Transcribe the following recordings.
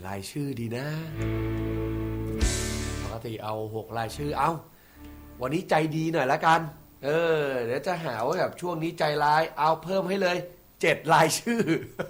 รายชื่อดีนะปกติเอา6รายชื่อวันนี้ใจดีหน่อยละกันเดี๋ยวจะหาว่าแบบช่วงนี้ใจร้ายเอาเพิ่มให้เลย7รายชื่อ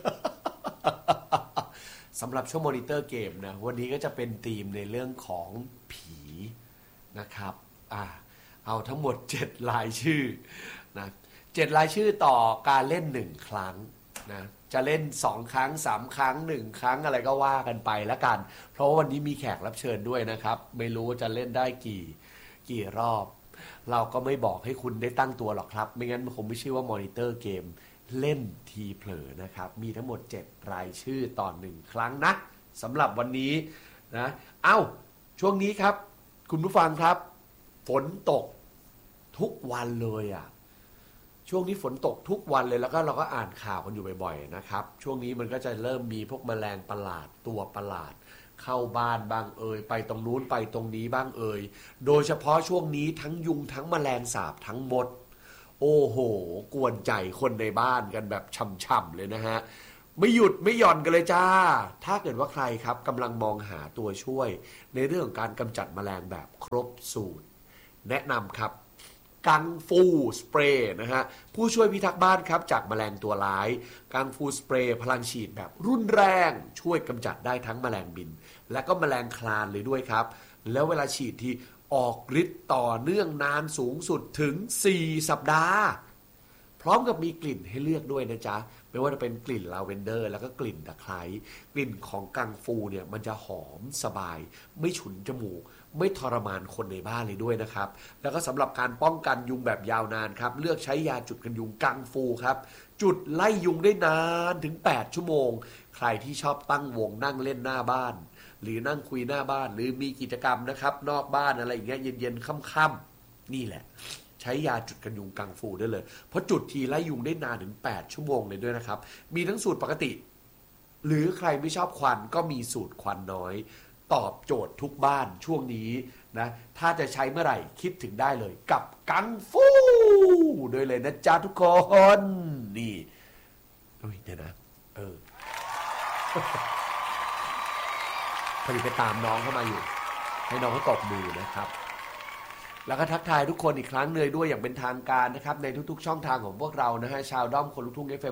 สำหรับช่วงมอนิเตอร์เกมนะวันนี้ก็จะเป็นธีมในเรื่องของผีนะครับเอาทั้งหมด7รายชื่อนะ7รายชื่อต่อการเล่น1ครั้งนะจะเล่น2ครั้ง3ครั้ง1ครั้งอะไรก็ว่ากันไปแล้วกันเพราะว่าวันนี้มีแขกรับเชิญด้วยนะครับไม่รู้จะเล่นได้กี่รอบเราก็ไม่บอกให้คุณได้ตั้งตัวหรอกครับไม่งั้นมันคงไม่ชื่อว่ามอนิเตอร์เกมเล่นทีเผลอนะครับมีทั้งหมด7รายชื่อต่อ1ครั้งนะสำหรับวันนี้นะช่วงนี้ครับคุณผู้ฟังครับฝนตกทุกวันเลยช่วงนี้ฝนตกทุกวันเลยแล้วก็เราก็อ่านข่าวกันอยู่บ่อยๆนะครับช่วงนี้มันก็จะเริ่มมีพวกแมลงประหลาดตัวประหลาดเข้าบ้านบ้างไปตรงนู้นไปตรงนี้บ้างโดยเฉพาะช่วงนี้ทั้งยุงทั้งแมลงสาบทั้งมดโอ้โหกวนใจคนในบ้านกันแบบช่ำๆเลยนะฮะไม่หยุดไม่หย่อนกันเลยจ้าถ้าเกิดว่าใครครับกำลังมองหาตัวช่วยในเรื่องของการกำจัดแมลงแบบครบสูตรแนะนำครับกังฟูสเปรย์นะฮะผู้ช่วยพิทักษ์บ้านครับจากแมลงตัวร้ายกังฟูสเปรย์พลังฉีดแบบรุนแรงช่วยกำจัดได้ทั้งแมลงบินและก็แมลงคลานเลยด้วยครับแล้วเวลาฉีดที่ออกฤทธิ์ต่อเนื่องนานสูงสุดถึง4 สัปดาห์พร้อมกับมีกลิ่นให้เลือกด้วยนะจ๊ะไม่ว่าจะเป็นกลิ่นลาเวนเดอร์แล้วก็กลิ่นตะไคร้กลิ่นของกังฟูเนี่ยมันจะหอมสบายไม่ฉุนจมูกไม่ทรมานคนในบ้านเลยด้วยนะครับแล้วก็สำหรับการป้องกันยุงแบบยาวนานครับเลือกใช้ยาจุดกันยุงกังฟูครับจุดไล่ยุงได้นานถึง8 ชั่วโมงใครที่ชอบตั้งวงนั่งเล่นหน้าบ้านหรือนั่งคุยหน้าบ้านหรือมีกิจกรรมนะครับนอกบ้านอะไรอย่างเงี้ยเย็นๆค่ำๆนี่แหละใช้ยาจุดกันยุงกังฟูได้เลยเพราะจุดทีไล่ยุงได้นานถึง8 ชั่วโมงเลยด้วยนะครับมีทั้งสูตรปกติหรือใครไม่ชอบควันก็มีสูตรควันน้อยตอบโจทย์ทุกบ้านช่วงนี้นะถ้าจะใช้เมื่อไหร่คิดถึงได้เลยกับกังฟูด้วยเลยนะจ๊ะทุกคนนี่เดี๋ยวนะพอดีไปตามน้องเข้ามาอยู่ให้น้องเขาตบมือนะครับแล้วก็ทักทายทุกคนอีกครั้งเลยด้วยอย่างเป็นทางการนะครับในทุกๆช่องทางของพวกเรานะฮะชาวด้อมคนลุกทุ่ง FM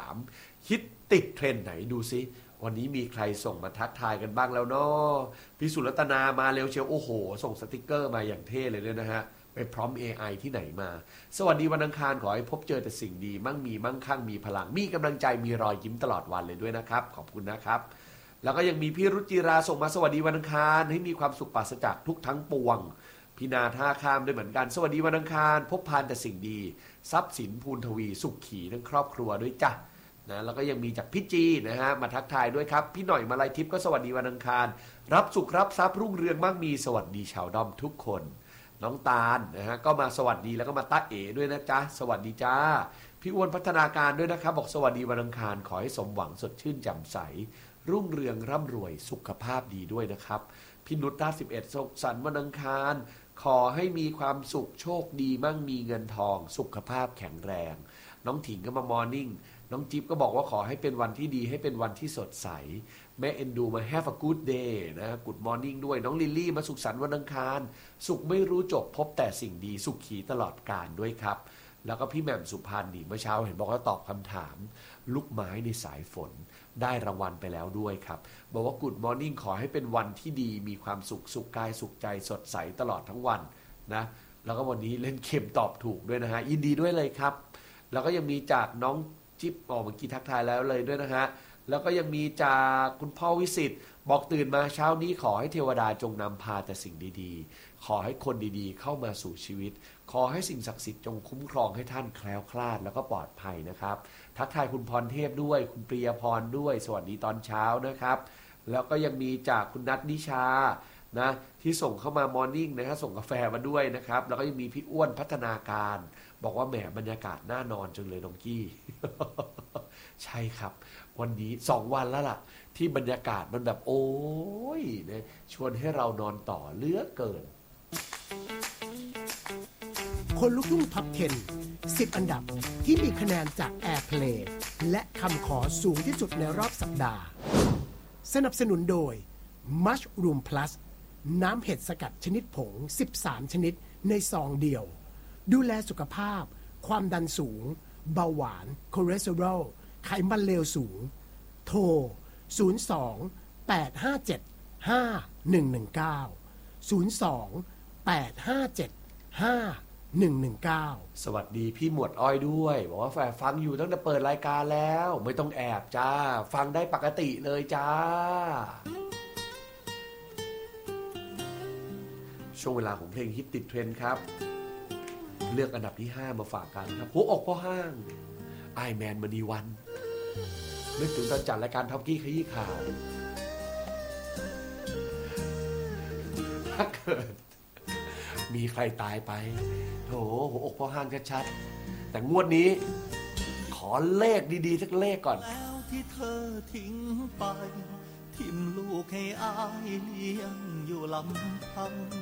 103ฮิตติดเทรนด์ไหนดูซิวันนี้มีใครส่งมาทักทายกันบ้างแล้วเนาะพี่สุรัตนามาเร็วเชียวโอ้โหส่งสติกเกอร์มาอย่างเท่เลยด้วยนะฮะไปพร้อม AI ที่ไหนมาสวัสดีวันอังคารขอให้พบเจอแต่สิ่งดีมั่งมีมั่งคั่งมีพลังมีกำลังใจมีรอยยิ้มตลอดวันเลยด้วยนะครับขอบคุณนะครับแล้วก็ยังมีพี่รุจิราส่งมาสวัสดีวันอังคารให้มีความสุขปราศจากทุกทั้งปวงพี่นาท่าข้ามด้วยเหมือนกันสวัสดีวันอังคารพบพานแต่สิ่งดีทรัพย์สินพูนทวีสุขขี่ทั้งครอบครัวด้วยจ้ะนะแล้วก็ยังมีจากพี่จีนะฮะมาทักทายด้วยครับพี่หน่อยมาลัยทิพย์ก็สวัสดีวันอังคารรับสุขรับทรัพย์รุ่งเรืองมั่งมีสวัสดีชาวด้อมทุกคนน้องตาลนะฮะก็มาสวัสดีแล้วก็มาตาเอ๋ด้วยนะจ๊ะสวัสดีจ้าพี่อ้วนพัฒนาการด้วยนะครับบอกสวัสดีวันอังคารขอให้สมหวังสดชื่นแจ่มใสรุ่งเรืองร่ำรวยสุขภาพดีด้วยนะครับพี่นุชท่า11สุขสันต์วันอังคารขอให้มีความสุขโชคดีมั่งมีเงินทองสุขภาพแข็งแรงน้องถิงก็มามอร์นิ่งน้องจิ๊บก็บอกว่าขอให้เป็นวันที่ดีให้เป็นวันที่สดใสแม่เอ็นดูมา have a good day นะ good morning ด้วยน้องลิลลี่มาสุขสันต์วันอังคารสุขไม่รู้จบพบแต่สิ่งดีสุขขีตลอดกาลด้วยครับแล้วก็พี่แหม่มสุพรรณนี่เมื่อเช้าเห็นบอกว่าตอบคำถามลูกไม้ในสายฝนได้รางวัลไปแล้วด้วยครับบอกว่า good morning ขอให้เป็นวันที่ดีมีความสุขสุขกายสุขใจสดใสตลอดทั้งวันนะแล้วก็วันนี้เล่นเข็มตอบถูกด้วยนะฮะยินดีด้วยเลยครับแล้วก็ยังมีจากน้องจิ๊บเมื่อกี้ทักทายแล้วเลยด้วยนะฮะแล้วก็ยังมีจากคุณพ่อวิสิตบอกตื่นมาเช้านี้ขอให้เทวดาจงนำพาแต่สิ่งดีๆขอให้คนดีๆเข้ามาสู่ชีวิตขอให้สิ่งศักดิ์สิทธิ์จงคุ้มครองให้ท่านแคล้วคลาดแล้วก็ปลอดภัยนะครับทักทายคุณพรเทพด้วยคุณปรียพรด้วยสวัสดีตอนเช้านะครับแล้วก็ยังมีจากคุณนัทนิชานะที่ส่งเข้ามามอร์นิ่งนะฮะส่งกาแฟมาด้วยนะครับแล้วก็ยังมีพี่อ้วนพัฒนาการบอกว่าแหมบรรยากาศน่านอนจังเลยน้องกี้ ใช่ครับวันนี้2 วันแล้วล่ะที่บรรยากาศมันแบบโอ้ยนะชวนให้เรานอนต่อเหลือเกินคนลุกทุ่งท็อป 10 10 อันดับที่มีคะแนนจาก Airplay และคำขอสูงที่สุดในรอบสัปดาห์สนับสนุนโดย Mushroom Plus น้ำเห็ดสกัดชนิดผง13ชนิดในซองเดียวดูแลสุขภาพความดันสูงเบาหวานคอเลสเตอรอลไขมันเลวสูงโทร02 857 5119 02 857 5119 สวัสดีพี่หมวดอ้อยด้วยบอกว่าแฝงฟังอยู่ตั้งแต่เปิดรายการแล้วไม่ต้องแอบจ้าฟังได้ปกติเลยจ้าช่วงเวลาของเพลงฮิตติดเทรนด์ครับเลือกอันดับที่5มาฝากกันครับหัวอกพ่อห้างไอแมนมณีวันนึกถึงตอนจัดรายการท็อปกี้ขยี้ข่าวถ้าเกิดมีใครตายไปโถหัวอกพ่อห้างชัดๆแต่งวดนี้ขอเลขดีๆสักเลขก่อนแล้วที่เธอทิ้งไปทิ่มลูกให้อายเลี้ยงอยู่ลำพัง